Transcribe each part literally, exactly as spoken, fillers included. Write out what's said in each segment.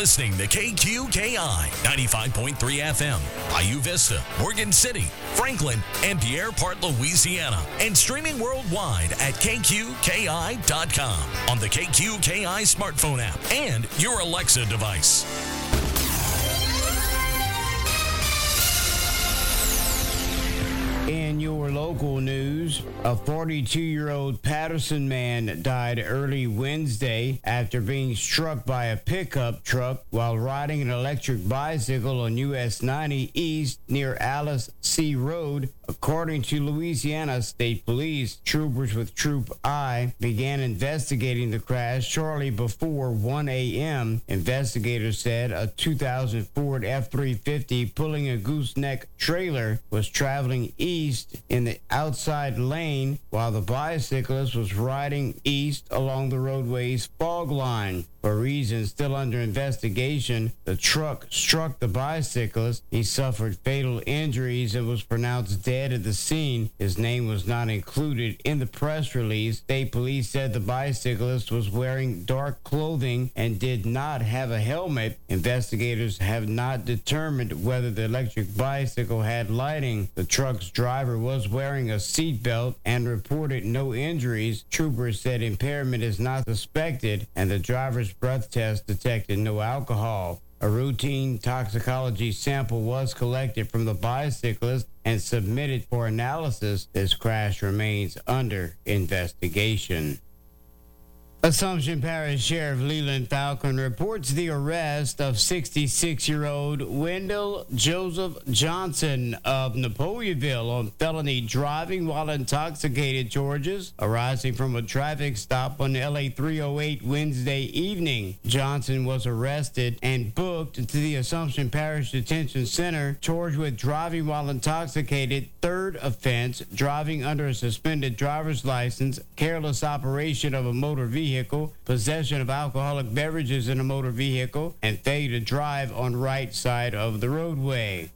listening to K Q K I ninety-five point three F M, Bayou Vista, Morgan City, Franklin, and Pierre Part, Louisiana, and streaming worldwide at K Q K I dot com on the K Q K I smartphone app and your Alexa device. In your local news, a forty-two-year-old Patterson man died early Wednesday after being struck by a pickup truck while riding an electric bicycle on U S ninety East near Alice C. Road. According to Louisiana State Police, troopers with Troop I began investigating the crash shortly before one a.m. Investigators said a two thousand Ford F three fifty pulling a gooseneck trailer was traveling east in the outside lane while the bicyclist was riding east along the roadway's fog line. For reasons still under investigation, the truck struck the bicyclist. He suffered fatal injuries and was pronounced dead at the scene. His name was not included in the press release. State police said the bicyclist was wearing dark clothing and did not have a helmet. Investigators have not determined whether the electric bicycle had lighting. The truck's driver was wearing a seatbelt and reported no injuries. Troopers said impairment is not suspected, and the driver's breath test detected no alcohol. A routine toxicology sample was collected from the bicyclist and submitted for analysis. This crash remains under investigation. Assumption Parish Sheriff Leland Falcon reports the arrest of sixty-six-year-old Wendell Joseph Johnson of Napoleonville on felony driving while intoxicated charges arising from a traffic stop on L A three oh eight Wednesday evening. Johnson was arrested and booked to the Assumption Parish Detention Center, charged with driving while intoxicated, third offense, driving under a suspended driver's license, careless operation of a motor vehicle, Vehicle, possession of alcoholic beverages in a motor vehicle, and failure to drive on right side of the roadway.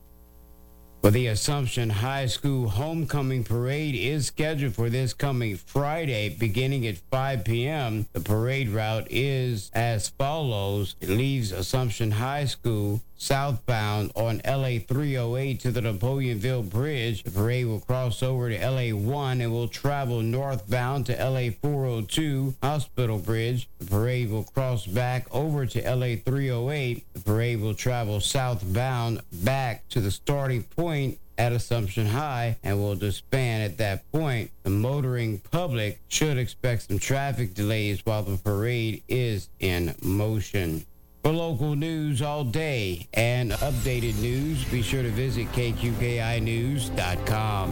Well, the Assumption High School Homecoming Parade is scheduled for this coming Friday, beginning at five p.m. The parade route is as follows. It leaves Assumption High School southbound on L A three oh eight to the Napoleonville Bridge. The parade will cross over to L A one and will travel northbound to L A four oh two Hospital Bridge. The parade will cross back over to L A three oh eight. The parade will travel southbound back to the starting point at Assumption High and will disband at that point. The motoring public should expect some traffic delays while the parade is in motion. For local news all day and updated news, be sure to visit K Q K I news dot com.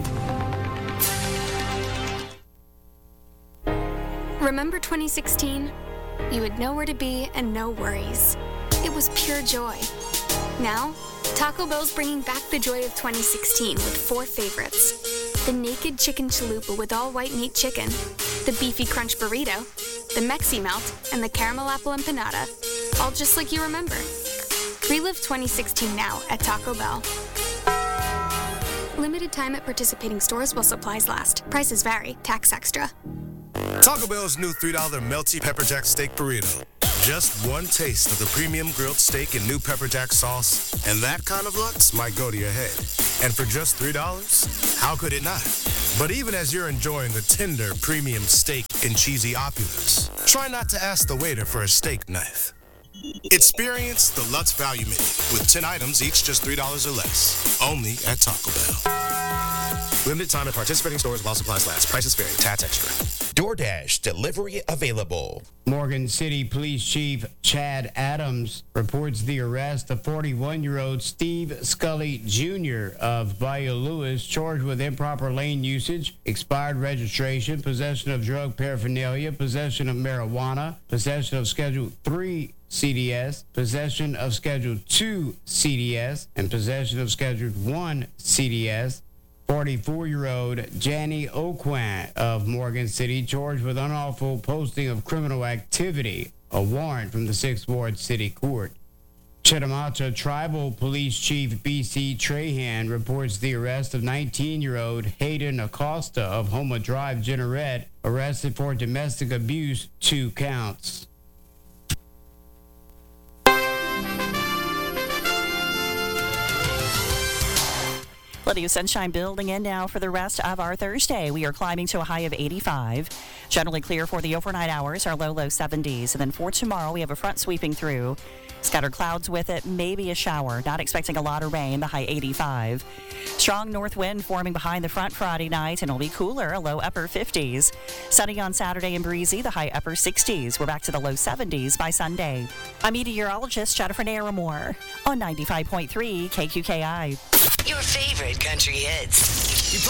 Remember twenty sixteen? You had nowhere to be and no worries. It was pure joy. Now, Taco Bell's bringing back the joy of twenty sixteen with four favorites. The Naked Chicken Chalupa with all white meat chicken, the Beefy Crunch Burrito, the Mexi Melt, and the Caramel Apple Empanada. All just like you remember. Relive twenty sixteen now at Taco Bell. Limited time at participating stores while supplies last. Prices vary. Tax extra. Taco Bell's new three dollar melty pepper jack steak burrito. Just one taste of the premium grilled steak and new pepper jack sauce, and that kind of looks might go to your head. And for just three dollars, how could it not? But even as you're enjoying the tender premium steak and cheesy opulence, try not to ask the waiter for a steak knife. Experience the Lutz Value Menu with ten items, each just three dollars or less. Only at Taco Bell. Limited time at participating stores while supplies last. Prices vary. Tax extra. DoorDash delivery available. Morgan City Police Chief Chad Adams reports the arrest of forty-one-year-old Steve Scully Junior of Bayou Lewis, charged with improper lane usage, expired registration, possession of drug paraphernalia, possession of marijuana, possession of Schedule three C D S, possession of Schedule two C D S, and possession of Schedule one C D S. forty-four-year-old Janie Oquan of Morgan City, charged with unlawful posting of criminal activity, a warrant from the sixth Ward City Court. Chittamauga Tribal Police Chief B C Trahan reports the arrest of nineteen-year-old Hayden Acosta of Homa Drive, Jeanerette, arrested for domestic abuse, two counts. Plenty of sunshine building in now for the rest of our Thursday. We are climbing to a high of eighty-five. Generally clear for the overnight hours, our low, low seventies. And then for tomorrow, we have a front sweeping through. Scattered clouds with it, maybe a shower. Not expecting a lot of rain, the high eighty-five. Strong north wind forming behind the front Friday night, and it'll be cooler, a low upper fifties. Sunny on Saturday and breezy, the high upper sixties. We're back to the low seventies by Sunday. I'm meteorologist Jennifer Naramore on ninety-five point three K Q K I. Your favorite country hits.